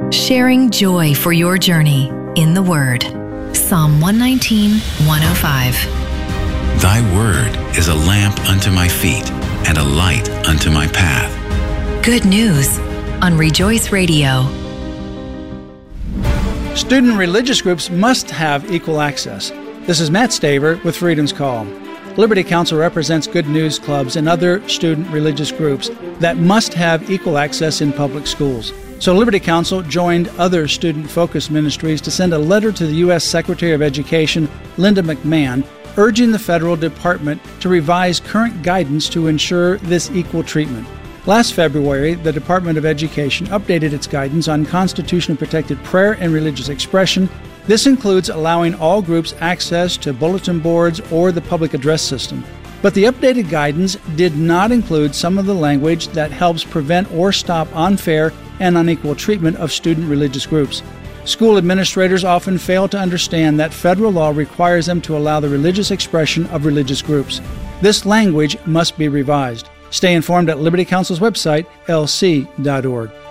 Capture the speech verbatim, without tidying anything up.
Sharing joy for your journey in the Word. Psalm one nineteen, one oh five. Thy word is a lamp unto my feet and a light unto my path. Good news on Rejoice Radio. Student religious groups must have equal access. This is Matt Staver with Freedom's Call. Liberty Counsel represents Good News clubs and other student religious groups that must have equal access in public schools. So Liberty Counsel joined other student-focused ministries to send a letter to the U S Secretary of Education, Linda McMahon, urging the federal department to revise current guidance to ensure this equal treatment. Last February, the Department of Education updated its guidance on constitutionally protected prayer and religious expression. This includes allowing all groups access to bulletin boards or the public address system. But the updated guidance did not include some of the language that helps prevent or stop unfair and unequal treatment of student religious groups. School administrators often fail to understand that federal law requires them to allow the religious expression of religious groups. This language must be revised. Stay informed at Liberty Counsel's website, L C dot org.